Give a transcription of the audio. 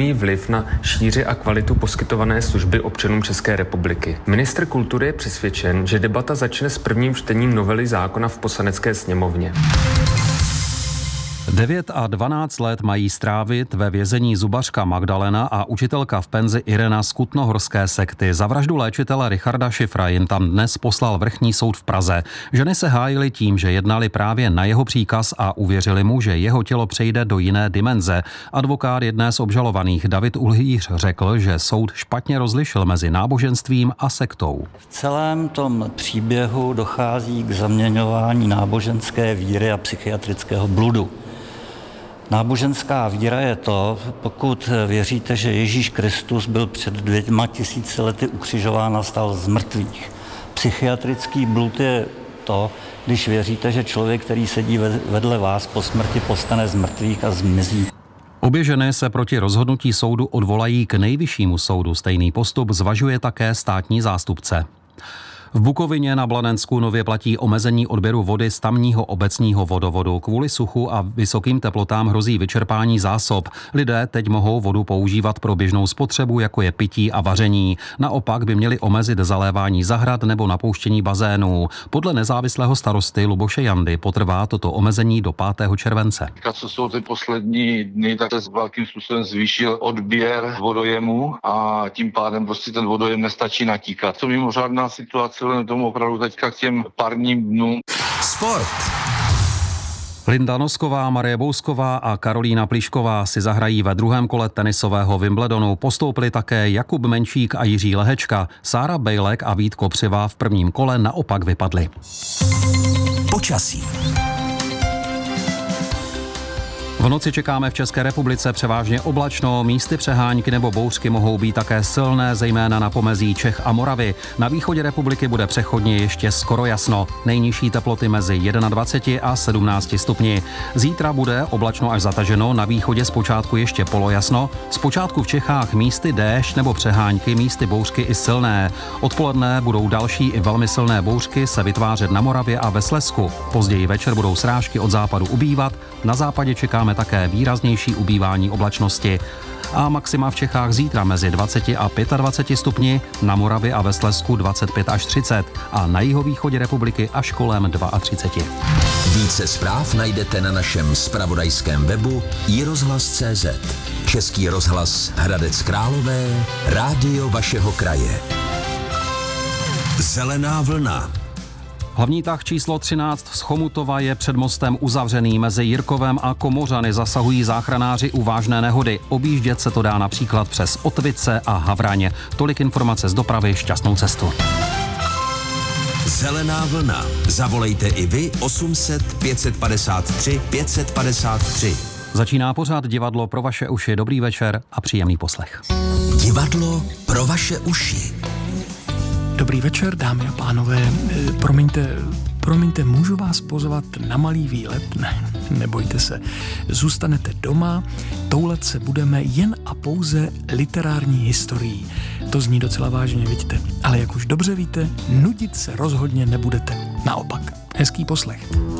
mít vliv na šíři a kvalitu poskytované služby občanům České republiky. Ministr kultury je přesvědčen, že debata začne s prvním čtením novely zákona v Poslanecké sněmovně. 9 a 12 let mají strávit ve vězení zubařka Magdalena a učitelka v penzi Irena z kutnohorské sekty. Za vraždu léčitele Richarda Šifra jim tam dnes poslal vrchní soud v Praze. Ženy se hájily tím, že jednali právě na jeho příkaz a uvěřili mu, že jeho tělo přejde do jiné dimenze. Advokát jedné z obžalovaných David Uhlíř řekl, že soud špatně rozlišil mezi náboženstvím a sektou. V celém tom příběhu dochází k zaměňování náboženské víry a psychiatrického bludu. Náboženská víra je to, pokud věříte, že Ježíš Kristus byl před 2000 lety ukřižován a stal z mrtvých. Psychiatrický blud je to, když věříte, že člověk, který sedí vedle vás po smrti, povstane z mrtvých a zmizí. Obě ženy se proti rozhodnutí soudu odvolají k nejvyššímu soudu. Stejný postup zvažuje také státní zástupce. V Bukovině na Blanensku nově platí omezení odběru vody z tamního obecního vodovodu. Kvůli suchu a vysokým teplotám hrozí vyčerpání zásob. Lidé teď mohou vodu používat pro běžnou spotřebu, jako je pití a vaření. Naopak by měli omezit zalévání zahrad nebo napouštění bazénů. Podle nezávislého starosty Luboše Jandy potrvá toto omezení do 5. července. Co jsou ty poslední dny, tak se s velkým způsobem zvýšil odběr vodojemu a tím pádem prostě ten vodojem nestačí natíkat. To mimořádná situace tomu opravdu teďka k těm parním dnům. Sport. Linda Nosková, Marie Bousková a Karolína Plíšková si zahrají ve druhém kole tenisového Wimbledonu. Postoupili také Jakub Menšík a Jiří Lehečka. Sára Bejlek a Vít Kopřivá v prvním kole naopak vypadli. Počasí. V noci čekáme v České republice převážně oblačno, místy přehánky nebo bouřky mohou být také silné, zejména na pomezí Čech a Moravy. Na východě republiky bude přechodně ještě skoro jasno. Nejnižší teploty mezi 21 a 17 stupni. Zítra bude oblačno až zataženo, na východě zpočátku ještě polojasno, zpočátku v Čechách místy déšť nebo přehánky, místy bouřky i silné. Odpoledne budou další i velmi silné bouřky se vytvářet na Moravě a ve Slezsku. Později večer budou srážky od západu ubývat, na západě čekáme také výraznější ubývání oblačnosti. A maxima v Čechách zítra mezi 20 a 25 stupni, na Moravě a ve Slezsku 25 až 30 a na jihovýchodě republiky až kolem 32. Více zpráv najdete na našem zpravodajském webu iRozhlas.cz. Český rozhlas Hradec Králové, rádio vašeho kraje. Zelená vlna. Hlavní tah číslo 13 z Chomutova je před mostem uzavřený. Mezi Jirkovem a Komořany zasahují záchranáři u vážné nehody. Objíždět se to dá například přes Otvice a Havraň. Tolik informace z dopravy, šťastnou cestu. Zelená vlna. Zavolejte i vy 800 553 553. Začíná pořád divadlo pro vaše uši. Dobrý večer a příjemný poslech. Divadlo pro vaše uši. Dobrý večer, dámy a pánové. Promiňte, můžu vás pozvat na malý výlet? Ne, nebojte se. Zůstanete doma, toulet se budeme jen a pouze literární historií. To zní docela vážně, vidíte. Ale jak už dobře víte, nudit se rozhodně nebudete. Naopak, hezký poslech.